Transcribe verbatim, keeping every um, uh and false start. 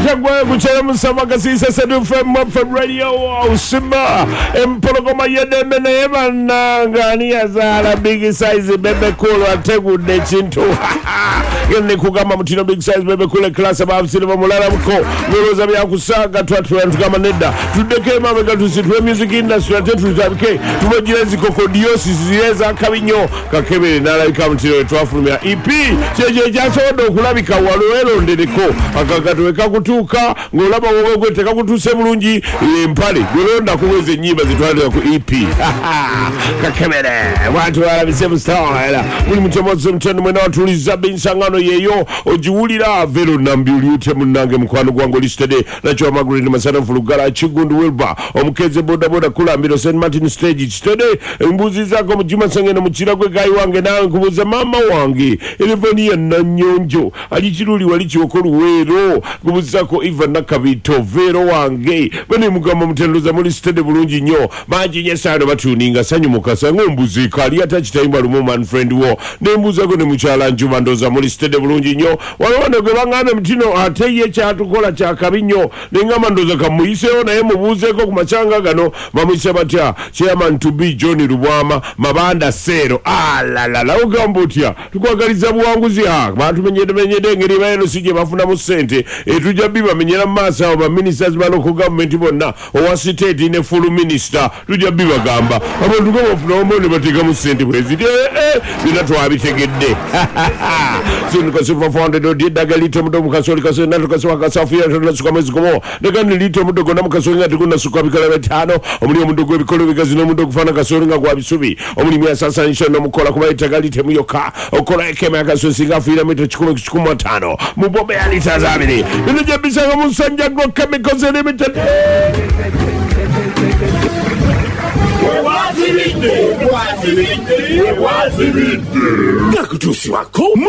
Chagwa kuchela musama kasisa sedu fem fem radio Simba empologoma yedeme na yema ngani yazala big size bebe cool ategudde chintu yene kugamba mutino big size bebe cool class ababisire bamulala muko noroza byakusaga twatwantu kama nedda tudeke mabega tusitwe music industry atetu zabike tumojirezi kokodiosis zireza kabinyo kakebere nalabika mutino twafulumya E P cheje jasodo kulabika walwelo ndereko akakatweka kutuka ngolaba wowe gweteka kutuse bulungi empale golonda kuweze nyimba zitwalira ku E P kakebere watu walabise mustawala buli mutomozo mtendo mwena watuliza binsangano yeyo ojiwulira vero nambi uliute munange mkwano gwango listede nacho amaguri ni masana mfulugara chigundu wilba omukeze boda boda kula mbiro Saint Martin stage stede mbuzi zako mjuma sangena mchira kwe gai wange na kubuza mama wange elefoni ya nanyonjo alichiruli walichi wakolu wero kubuza ko Ivan nakabito vero wange bani mugama mtendoza muli stede bulungi nyo maji nyesano batuninga sanyu mukasa ngumbuzi kali hata chitaimba lumo man friend wo nembuza ko ne mchala njuma ndoza muli stede bulungi nyo walwana gwe bangane mtino ateye cha tukola cha kabinyo nengama ndoza kamuiseo na yemu buze ko kumachanga gano mamuise batya chairman to be John Rubwama mabanda sero ala la la ugambutia tukwagaliza buwanguzi ha bantu menyede menyede ngeri bayeno sije bafuna mu sente etuja biba menyera masa oba ministers bano ku government bonna owa state ne full minister tuja biba gamba abantu ko bafuna omone bateka mu sente bwezi eh bina twabitegedde sinu ko super found do didaga lito mudo mukasoli kaso nato kaso akasafu ya ndo suka mwezi komo nekani lito mudo gona mukasoli ngati kuna suka bikala betano omuli mudo gwe bikolo bikazi no mudo kufana kasoli nga kwa bisubi omuli mya sasa nisho no mukola kuba itagalite muyoka okola ekema kaso singa fira mito chikumu chikumu tano mubobe ya litazamini ino jebisa nga musanja go chemicals limited wazirinde wazirinde wazirinde nakutusi wako